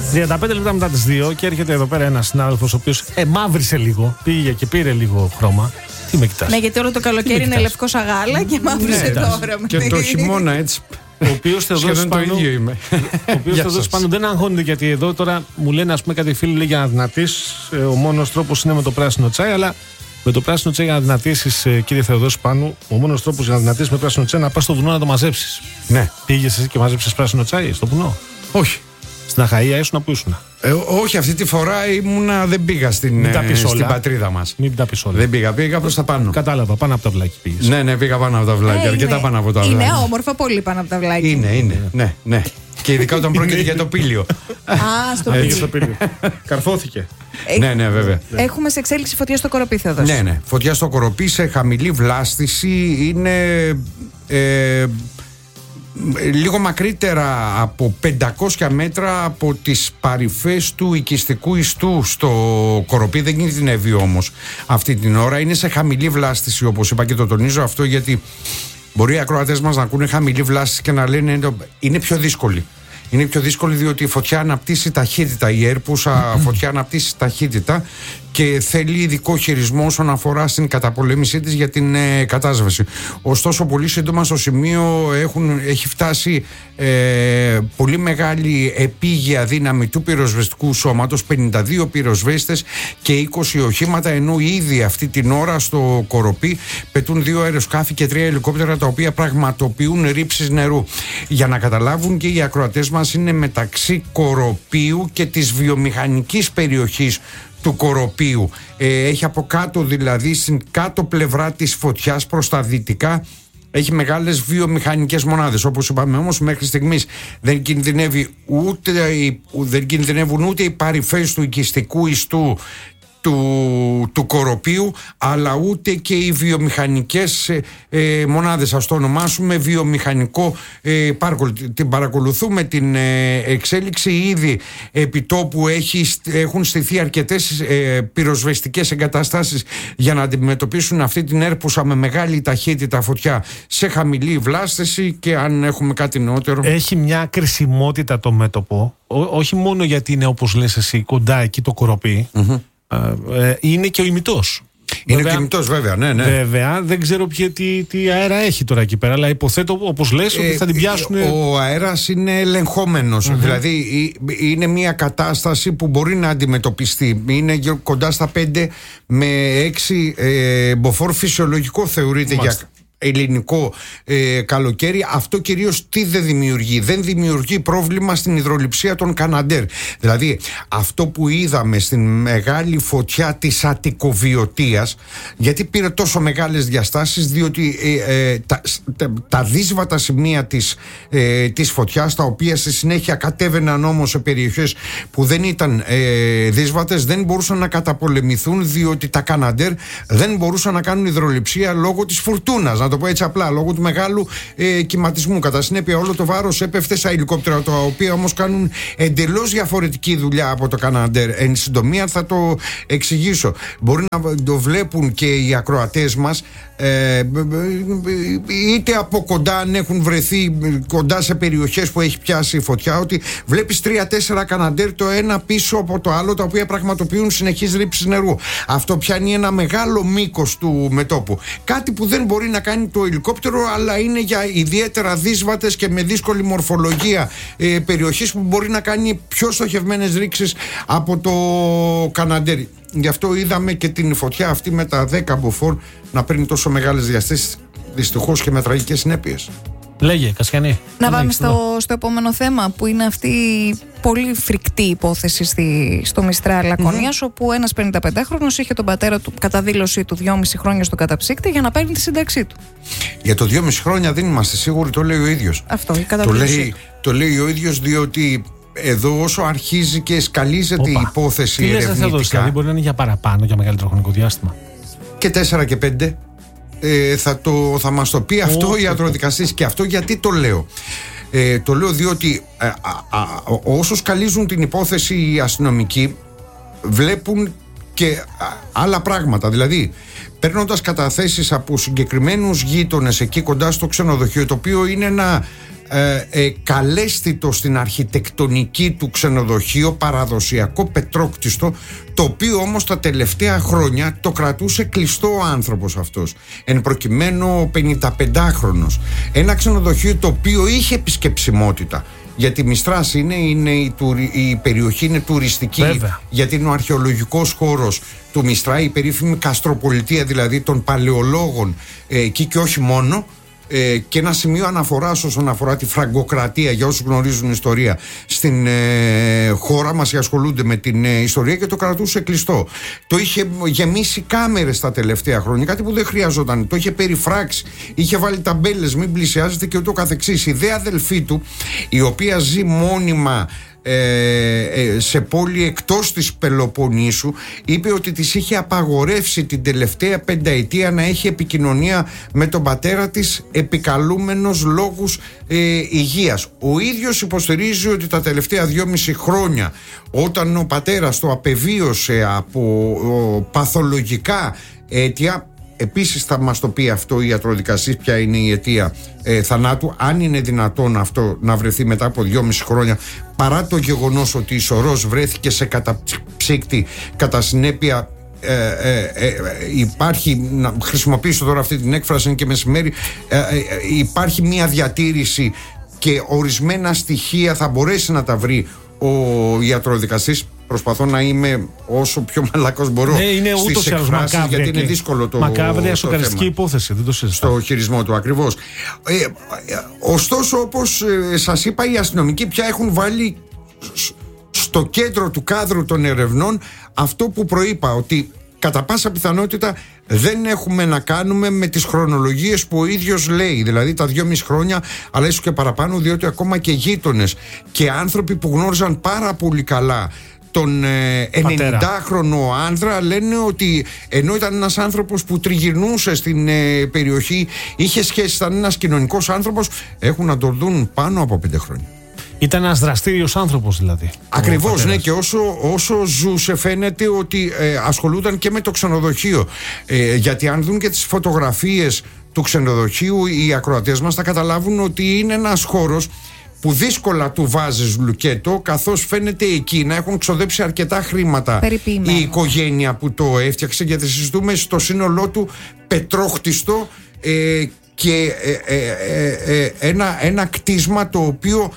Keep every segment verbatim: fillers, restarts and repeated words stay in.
τριάντα πέντε λεπτά μετά τις δύο και έρχεται εδώ πέρα ένας συνάδελφος ο οποίος ε, μαύρισε λίγο. Πήγε και πήρε λίγο χρώμα. Τι με κοιτάς? Ναι, γιατί όλο το καλοκαίρι είναι λευκό σαγάλα και μαύρισε ναι, τώρα. Και το χειμώνα έτσι. Ο οποίος Θεοδόρος Πάνου, Πάνου δεν αγχώνεται, γιατί εδώ τώρα μου λένε, ας πούμε, κάτι φίλοι λέει για να δυνατήσεις. Ο μόνος τρόπος είναι με το πράσινο τσάι, αλλά με το πράσινο τσάι για να δυνατήσεις, κύριε Θεοδόρος Πάνου, ο μόνος τρόπος για να δυνατήσεις με πράσινο τσάι είναι να πας στο βουνό να το μαζέψεις. Ναι. Πήγες εσύ και μαζέψες πράσινο τσάι στο βουνό? Όχι. Στην Αχαΐα ήσουν, που ήσουν? Ε, όχι, αυτή τη φορά ήμουνα, δεν πήγα στην, ε, στην πατρίδα μας. Μην τα πεις όλα. Δεν πήγα, πήγα προς τα πάνω. Κατάλαβα, πάνω από τα βλάκια πήγες. Ναι, ναι, πήγα πάνω από τα βλάκια. Ε, αρκετά είναι, πάνω από τα βλάκια. Είναι όμορφα πολύ πάνω από τα βλάκια. Είναι, είναι. Ναι, ναι. Και ειδικά όταν πρόκειται για το πήλιο. Α, στο Έτσι, πήλιο. στο πήλιο. Καρφώθηκε. Ναι, ναι, βέβαια. Έχουμε σε εξέλιξη φωτιά στο Κοροπή, Θεοδόση. Ναι, ναι. Φωτιά στο Κοροπή σε χαμηλή βλάστηση. Είναι ε, λίγο μακρύτερα από πεντακόσια μέτρα από τις παρυφές του οικιστικού ιστού στο Κοροπή. Δεν κινδυνεύει όμως αυτή την ώρα. Είναι σε χαμηλή βλάστηση, όπως είπα, και το τονίζω αυτό γιατί μπορεί οι ακροατές μας να ακούνε χαμηλή βλάστηση και να λένε είναι πιο δύσκολη. Είναι πιο δύσκολη διότι η φωτιά αναπτύσσει ταχύτητα. Η έρπουσα φωτιά αναπτύσσει ταχύτητα και θέλει ειδικό χειρισμό όσον αφορά στην καταπολέμησή της για την ε, κατάσβεση. Ωστόσο, πολύ σύντομα στο σημείο έχουν, έχει φτάσει ε, πολύ μεγάλη επίγεια δύναμη του πυροσβεστικού σώματος, πενήντα δύο πυροσβέστες και είκοσι οχήματα, ενώ ήδη αυτή την ώρα στο Κοροπή πετούν δύο αεροσκάφη και τρία ελικόπτερα τα οποία πραγματοποιούν ρήψεις νερού. Για να καταλάβουν και οι ακροατές μας, είναι μεταξύ Κοροπίου και της βιομηχανικής περιοχής του Κοροπίου. Ε, έχει από κάτω, δηλαδή στην κάτω πλευρά της φωτιάς προς τα δυτικά, έχει μεγάλες βιομηχανικές μονάδες. Όπως είπαμε όμως, μέχρι στιγμής δεν, κινδυνεύει ούτε, δεν κινδυνεύουν ούτε οι παρυφές του οικιστικού ιστού του, του Κοροπίου, αλλά ούτε και οι βιομηχανικές ε, ε, μονάδες. Ας το ονομάσουμε βιομηχανικό ε, πάρκο. Την παρακολουθούμε την ε, εξέλιξη. Ήδη επί τόπου έχει, έχουν στηθεί αρκετές ε, πυροσβεστικές εγκαταστάσεις για να αντιμετωπίσουν αυτή την έρπουσα με μεγάλη ταχύτητα φωτιά σε χαμηλή βλάστηση. Και αν έχουμε κάτι νεότερο, έχει μια κρισιμότητα το μέτωπο, ό, όχι μόνο γιατί είναι, όπως λες εσύ, κοντά εκεί το Κοροπή. Mm-hmm. Ε, είναι και ο ημιτός. Είναι βέβαια, και ο ημιτός, βέβαια, ναι, ναι. Βέβαια, δεν ξέρω ποιο, τι, τι αέρα έχει τώρα εκεί πέρα, αλλά υποθέτω, όπως λες, ε, ότι θα την πιάσουν. Ο αέρας είναι ελεγχόμενος. Mm-hmm. Δηλαδή, είναι μια κατάσταση που μπορεί να αντιμετωπιστεί. Είναι κοντά στα πέντε με έξι ε, μποφόρ φυσιολογικό θεωρείται. Μάλιστα. Για ελληνικό ε, καλοκαίρι. Αυτό κυρίως τι δεν δημιουργεί? Δεν δημιουργεί πρόβλημα στην υδρολειψία των Καναντέρ. Δηλαδή αυτό που είδαμε στην μεγάλη φωτιά της Αττικοβιωτίας, γιατί πήρε τόσο μεγάλες διαστάσεις, διότι ε, ε, τα, τα, τα δύσβατα σημεία της, ε, της φωτιάς, τα οποία στη συνέχεια κατέβαιναν όμως σε περιοχές που δεν ήταν ε, δύσβατες, δεν μπορούσαν να καταπολεμηθούν, διότι τα Καναντέρ δεν μπορούσαν να κάνουν υδρολειψία λόγω της φουρτούνας. Να το πω έτσι απλά, λόγω του μεγάλου ε, κυματισμού. Κατά συνέπεια, όλο το βάρος έπεφτε στα ελικόπτερα, τα οποία όμως κάνουν εντελώς διαφορετική δουλειά από το Καναντέρ. Εν συντομία, θα το εξηγήσω. Μπορεί να το βλέπουν και οι ακροατές μας, ε, είτε από κοντά, αν έχουν βρεθεί κοντά σε περιοχές που έχει πιάσει η φωτιά, ότι βλέπεις τρία-τέσσερα Καναντέρ το ένα πίσω από το άλλο, τα οποία πραγματοποιούν συνεχείς ρήψεις νερού. Αυτό πιάνει ένα μεγάλο μήκος του μετώπου. Κάτι που δεν μπορεί να κάνει το ελικόπτερο, αλλά είναι για ιδιαίτερα δύσβατες και με δύσκολη μορφολογία ε, περιοχές που μπορεί να κάνει πιο στοχευμένες ρήξεις από το Καναντέρ. Γι' αυτό είδαμε και την φωτιά αυτή με τα δέκα μποφόρ να παίρνει τόσο μεγάλες διαστάσεις, δυστυχώς και με τραγικές συνέπειες. Λέγε, Κασιανή. Να πάμε στο, στο επόμενο θέμα, που είναι αυτή η πολύ φρικτή υπόθεση στη, στο Μιστράλ Λακωνίας, mm-hmm. όπου ένας πενηνταπεντάχρονος είχε τον πατέρα του κατά δήλωσή του δυόμιση χρόνια στον καταψύκτη για να παίρνει τη σύνταξή του. Για το δυόμιση χρόνια δεν είμαστε σίγουροι, το λέει ο ίδιος. Αυτό, η το λέει, το λέει ο ίδιος, διότι εδώ όσο αρχίζει και σκαλίζεται Οπα. η υπόθεση τι ερευνητικά. Τι λες, θα δώσει, δηλαδή μπορεί να είναι για παραπάνω, για μεγαλύτερο χρονικό διάστημα. Και τέσσερα και πέντε. Ε, θα, το, θα μας το πει αυτό ο ιατροδικαστής. Και αυτό γιατί το λέω? Ε, το λέω διότι ε, α, α, όσο σκαλίζουν την υπόθεση οι αστυνομικοί, βλέπουν και α, άλλα πράγματα. Δηλαδή παίρνοντας καταθέσεις από συγκεκριμένους γείτονες εκεί κοντά στο ξενοδοχείο, το οποίο είναι ένα ε, ε, καλέσθητο στην αρχιτεκτονική του ξενοδοχείο, παραδοσιακό πετρόκτιστο, το οποίο όμως τα τελευταία χρόνια το κρατούσε κλειστό ο άνθρωπος αυτός, εν προκειμένου ο πενηνταπεντάχρονος. Ένα ξενοδοχείο το οποίο είχε επισκεψιμότητα, γιατί η Μιστράς είναι, είναι η, τουρι, η περιοχή είναι τουριστική. Βέβαια. Γιατί είναι ο αρχαιολογικός χώρος του Μιστρά, η περίφημη καστροπολιτεία δηλαδή των παλαιολόγων ε, εκεί και όχι μόνο. Ε, και ένα σημείο αναφοράς όσον αφορά τη φραγκοκρατία, για όσους γνωρίζουν ιστορία στην ε, χώρα μας και ασχολούνται με την ε, ιστορία, και το κρατούσε κλειστό. Το είχε γεμίσει κάμερες τα τελευταία χρόνια, κάτι που δεν χρειαζόταν. Το είχε περιφράξει, είχε βάλει ταμπέλες μην πλησιάζεται και ούτω καθεξής. Η δε αδελφή του, η οποία ζει μόνιμα Ε, ε, σε πόλη εκτός της Πελοποννήσου, είπε ότι της είχε απαγορεύσει την τελευταία πενταετία να έχει επικοινωνία με τον πατέρα της, επικαλούμενος λόγους ε, υγείας. Ο ίδιος υποστηρίζει ότι τα τελευταία δυόμιση χρόνια, όταν ο πατέρας το απεβίωσε από ο, παθολογικά αίτια, επίσης θα μας το πει αυτό η ιατροδικαστής ποια είναι η αιτία ε, θανάτου, αν είναι δυνατόν αυτό να βρεθεί μετά από δυόμιση χρόνια, παρά το γεγονός ότι η Σωρός βρέθηκε σε καταψύκτη, κατά συνέπεια ε, ε, ε, υπάρχει, να χρησιμοποιήσω τώρα αυτή την έκφραση, είναι και μεσημέρι, ε, ε, υπάρχει μια διατήρηση και ορισμένα στοιχεία θα μπορέσει να τα βρει ο ιατροδικαστής. Προσπαθώ να είμαι όσο πιο μαλακός μπορώ. Ναι, είναι ούτως ή άλλως μακάβρια, γιατί είναι δύσκολο το, μακάβρια σοκαριστική υπόθεση, δεν το συζητάω. Στο χειρισμό του ακριβώς. Ε, ε, ωστόσο, όπως ε, σας είπα, οι αστυνομικοί πια έχουν βάλει στο κέντρο του κάδρου των ερευνών αυτό που προείπα, ότι κατά πάσα πιθανότητα δεν έχουμε να κάνουμε με τις χρονολογίες που ο ίδιος λέει, δηλαδή τα δυόμιση χρόνια, αλλά ίσως και παραπάνω, διότι ακόμα και γείτονες και άνθρωποι που γνώριζαν πάρα πολύ καλά τον ε, ενενηντάχρονο άνδρα λένε ότι ενώ ήταν ένας άνθρωπος που τριγυρνούσε στην ε, περιοχή, είχε σχέση, ήταν ένας κοινωνικός άνθρωπος, έχουν να τον δουν πάνω από πέντε χρόνια. Ήταν ένας δραστήριος άνθρωπος δηλαδή. Ακριβώς, ναι, και όσο, όσο ζούσε φαίνεται ότι ε, ασχολούνταν και με το ξενοδοχείο. Ε, γιατί αν δουν και τις φωτογραφίες του ξενοδοχείου, οι ακροατές μας θα καταλάβουν ότι είναι ένας χώρος που δύσκολα του βάζεις λουκέτο, καθώς φαίνεται εκεί να έχουν ξοδέψει αρκετά χρήματα η οικογένεια που το έφτιαξε, γιατί συζητούμε στο σύνολό του πετρόχτιστο ε, και ε, ε, ε, ε, ένα, ένα κτίσμα το οποίο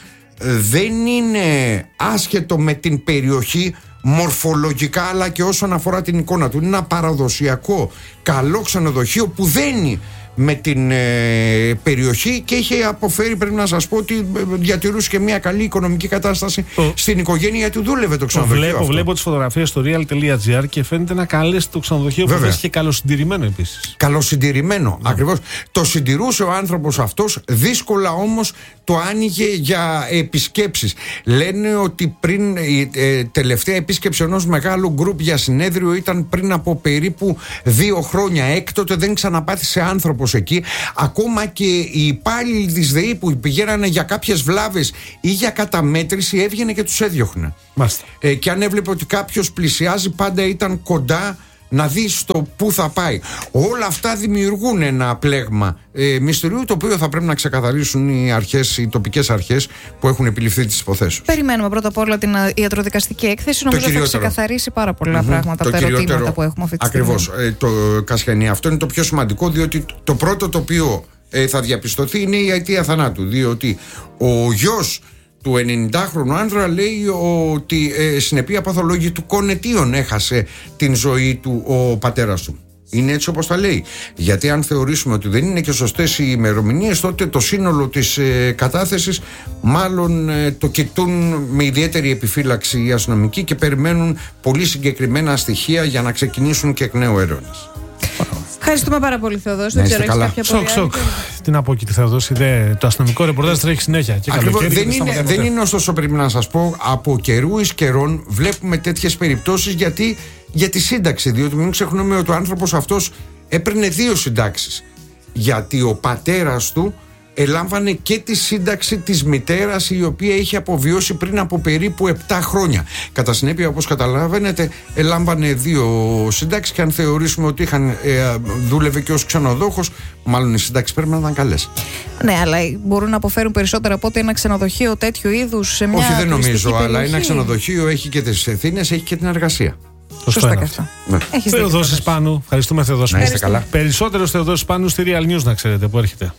δεν είναι άσχετο με την περιοχή μορφολογικά, αλλά και όσον αφορά την εικόνα του. Είναι ένα παραδοσιακό καλό ξενοδοχείο που δένει με την ε, περιοχή και είχε αποφέρει, πρέπει να σας πω, ότι διατηρούσε και μια καλή οικονομική κατάσταση oh. στην οικογένεια, γιατί δούλευε το ξενοδοχείο. Βλέπω, αυτό. βλέπω τις φωτογραφίες στο real.gr και φαίνεται να καλέσει το ξενοδοχείο που είναι και καλοσυντηρημένο επίσης. Καλοσυντηρημένο, yeah. ακριβώς. Το συντηρούσε ο άνθρωπος αυτός, δύσκολα όμως το άνοιγε για επισκέψεις. Λένε ότι πριν η ε, τελευταία επίσκεψη ενός μεγάλου γκρουπ για συνέδριο ήταν πριν από περίπου δύο χρόνια. Έκτοτε δεν ξαναπάθησε άνθρωπος εκεί. Ακόμα και οι υπάλληλοι της ΔΕΗ που πηγαίνανε για κάποιες βλάβες ή για καταμέτρηση έβγαινε και τους έδιωχνε. Ε, και αν έβλεπε ότι κάποιος πλησιάζει, πάντα ήταν κοντά να δει στο πού θα πάει. Όλα αυτά δημιουργούν ένα πλέγμα ε, μυστηρίου, το οποίο θα πρέπει να ξεκαθαρίσουν οι αρχές, οι τοπικές αρχές που έχουν επιληφθεί τις υποθέσεις. Περιμένουμε πρώτα απ' όλα την ιατροδικαστική έκθεση. Νομίζω θα ξεκαθαρίσει πάρα πολλά mm-hmm. πράγματα από τα ερωτήματα που έχουμε αυτή τη στιγμή. Ακριβώς. Ε, το Κασιανή, αυτό είναι το πιο σημαντικό, διότι το πρώτο το οποίο ε, θα διαπιστωθεί είναι η αιτία θανάτου. Διότι ο γιος του ενενηντάχρονου άνδρα λέει ότι ε, συνεπία παθολογικών αιτίων έχασε την ζωή του ο πατέρας του. Είναι έτσι όπως τα λέει. Γιατί αν θεωρήσουμε ότι δεν είναι και σωστές οι ημερομηνίες, τότε το σύνολο της ε, κατάθεσης μάλλον ε, το κοιτούν με ιδιαίτερη επιφύλαξη οι αστυνομικοί και περιμένουν πολύ συγκεκριμένα στοιχεία για να ξεκινήσουν και εκ νέου έρευνες. Ευχαριστούμε πάρα πολύ, Θεοδόση. Δεν ξέρω, έχεις κάποια σοκ, σοκ. Τι να πω, κύριε Θεοδόση, δε, το αστυνομικό ρεπορτάζ τρέχει συνέχεια. Ακριβώς, δεν, είναι, δεν είναι ωστόσο, πρέπει να σας πω, από καιρού εις καιρών βλέπουμε τέτοιες περιπτώσεις, γιατί για τη σύνταξη. Διότι μην ξεχνούμε ότι ο άνθρωπος αυτός έπαιρνε δύο συντάξεις. Γιατί ο πατέρας του ελάμβανε και τη σύνταξη της μητέρας, η οποία είχε αποβιώσει πριν από περίπου επτά χρόνια. Κατά συνέπεια, όπως καταλαβαίνετε, ελάμβανε δύο σύνταξεις, και αν θεωρήσουμε ότι είχαν, ε, δούλευε και ως ξενοδόχος, μάλλον οι σύνταξεις πρέπει να ήταν καλές. Ναι, αλλά μπορούν να αποφέρουν περισσότερα από ότι ένα ξενοδοχείο τέτοιου είδους σε μια. Όχι, δεν νομίζω, περιοχή. Αλλά ένα ξενοδοχείο έχει και τις ευθύνες, έχει και την εργασία. Σωστά και αυτό. Ναι. Θεοδόσης Πάνου, ευχαριστούμε Θεοδόση. Να είστε καλά. Περισσότερος Θεοδόσης Πάνου στη Real News, να ξέρετε που έρχεται.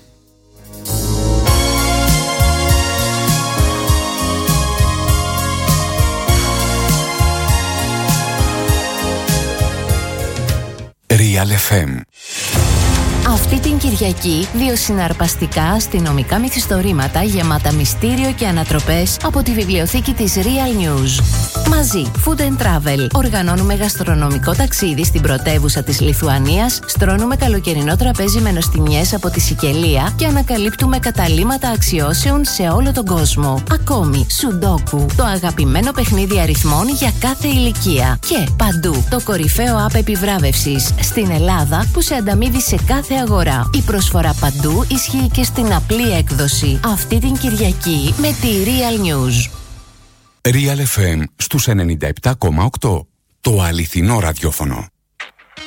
Real εφ εμ. Αυτή την Κυριακή, δύο συναρπαστικά αστυνομικά μυθιστορήματα γεμάτα μυστήριο και ανατροπές από τη βιβλιοθήκη της Real News. Μαζί, Food and Travel. Οργανώνουμε γαστρονομικό ταξίδι στην πρωτεύουσα της Λιθουανίας, στρώνουμε καλοκαιρινό τραπέζι με νοστιμιές από τη Σικελία και ανακαλύπτουμε καταλύματα αξιώσεων σε όλο τον κόσμο. Ακόμη, Σουντόκου, το αγαπημένο παιχνίδι αριθμών για κάθε ηλικία. Και παντού, το κορυφαίο app επιβράβευσης στην Ελλάδα που σε ανταμείβει σε κάθε αγορά. Η προσφορά παντού ισχύει και στην απλή έκδοση. Αυτή την Κυριακή με τη Real News. Real εφ εμ στους ενενήντα επτά κόμμα οκτώ. Το αληθινό ραδιόφωνο.